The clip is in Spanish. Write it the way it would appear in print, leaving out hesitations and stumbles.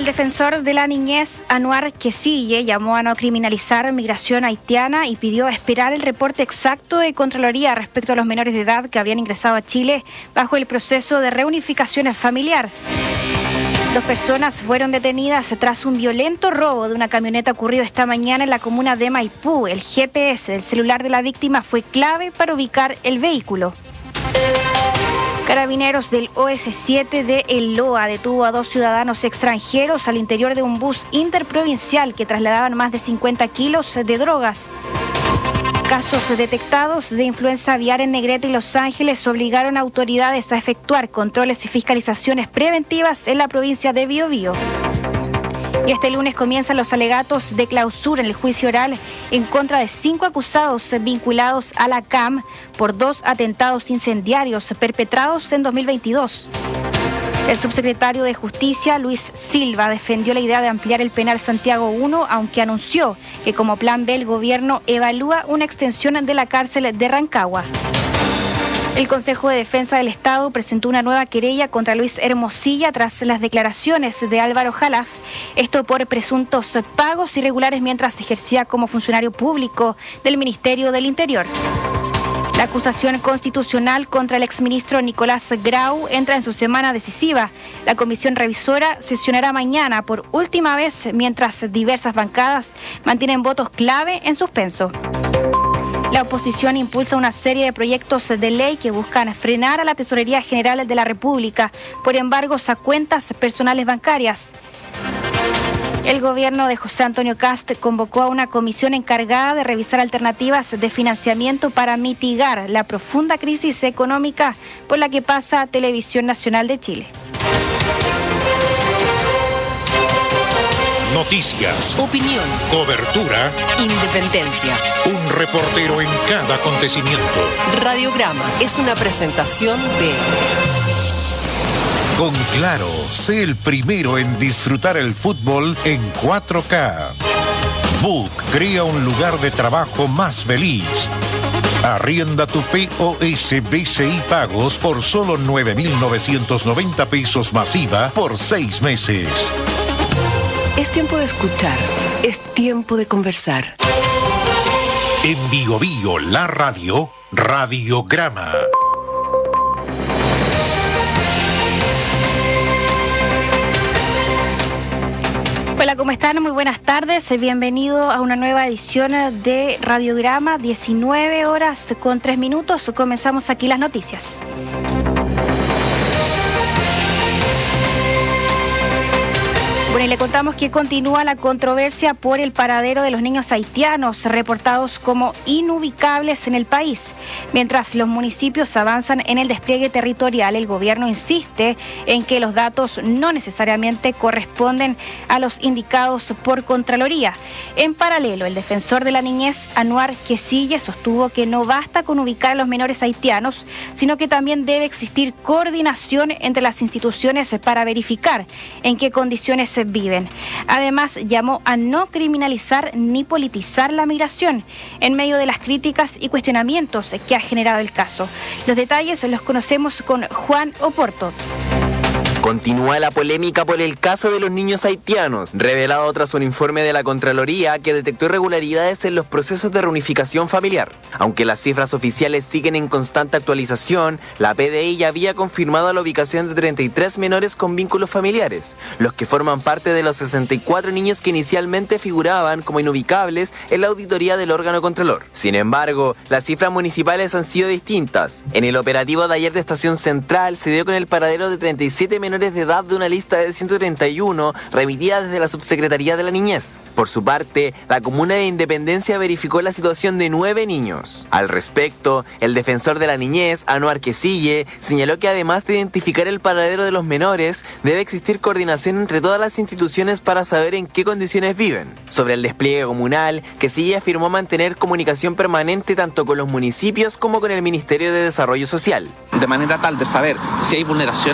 El defensor de la niñez, Anwar Quesille, llamó a no criminalizar migración haitiana y pidió esperar el reporte exacto de Contraloría respecto a los menores de edad que habrían ingresado a Chile bajo el proceso de reunificación familiar. 2 personas fueron detenidas tras un violento robo de una camioneta ocurrido esta mañana en la comuna de Maipú. El GPS del celular de la víctima fue clave para ubicar el vehículo. Carabineros del OS7 de El Loa detuvo a 2 ciudadanos extranjeros al interior de un bus interprovincial que trasladaban más de 50 kilos de drogas. Casos detectados de influenza aviar en Negrete y Los Ángeles obligaron a autoridades a efectuar controles y fiscalizaciones preventivas en la provincia de Biobío. Y este lunes comienzan los alegatos de clausura en el juicio oral en contra de 5 acusados vinculados a la CAM por 2 atentados incendiarios perpetrados en 2022. El subsecretario de Justicia, Luis Silva, defendió la idea de ampliar el penal Santiago I, aunque anunció que como plan B el gobierno evalúa una extensión de la cárcel de Rancagua. El Consejo de Defensa del Estado presentó una nueva querella contra Luis Hermosilla tras las declaraciones de Álvaro Jalaf, esto por presuntos pagos irregulares mientras ejercía como funcionario público del Ministerio del Interior. La acusación constitucional contra el exministro Nicolás Grau entra en su semana decisiva. La comisión revisora sesionará mañana por última vez, mientras diversas bancadas mantienen votos clave en suspenso. La oposición impulsa una serie de proyectos de ley que buscan frenar a la Tesorería General de la República por embargos a cuentas personales bancarias. El gobierno de José Antonio Kast convocó a una comisión encargada de revisar alternativas de financiamiento para mitigar la profunda crisis económica por la que pasa Televisión Nacional de Chile. Noticias, opinión, cobertura, independencia. Un reportero en cada acontecimiento. Radiograma es una presentación de... Con Claro, sé el primero en disfrutar el fútbol en 4K. Book crea un lugar de trabajo más feliz. Arrienda tu POS BCI Pagos por solo 9.990 pesos masiva por 6 meses. Es tiempo de escuchar, es tiempo de conversar. En Biobío, la radio, Radiograma. Hola, ¿cómo están? Muy buenas tardes. Bienvenido a una nueva edición de Radiograma, 19:03. Comenzamos aquí las noticias. Bueno, y le contamos que continúa la controversia por el paradero de los niños haitianos reportados como inubicables en el país. Mientras los municipios avanzan en el despliegue territorial, el gobierno insiste en que los datos no necesariamente corresponden a los indicados por Contraloría. En paralelo, el defensor de la niñez, Anwar Quesille, sostuvo que no basta con ubicar a los menores haitianos, sino que también debe existir coordinación entre las instituciones para verificar en qué condiciones se viven. Además, llamó a no criminalizar ni politizar la migración en medio de las críticas y cuestionamientos que ha generado el caso. Los detalles los conocemos con Juan Oporto. Continúa la polémica por el caso de los niños haitianos, revelado tras un informe de la Contraloría que detectó irregularidades en los procesos de reunificación familiar. Aunque las cifras oficiales siguen en constante actualización, la PDI ya había confirmado la ubicación de 33 menores con vínculos familiares, los que forman parte de los 64 niños que inicialmente figuraban como inubicables en la auditoría del órgano Contralor. Sin embargo, las cifras municipales han sido distintas. En el operativo de ayer de Estación Central se dio con el paradero de 37 menores de edad de una lista de 131 remitida desde la Subsecretaría de la Niñez. Por su parte, la comuna de Independencia verificó la situación de 9 niños. Al respecto, el defensor de la niñez, Anwar Quesille, señaló que además de identificar el paradero de los menores, debe existir coordinación entre todas las instituciones para saber en qué condiciones viven. Sobre el despliegue comunal, Quesille afirmó mantener comunicación permanente tanto con los municipios como con el Ministerio de Desarrollo Social. De manera tal de saber si hay vulneración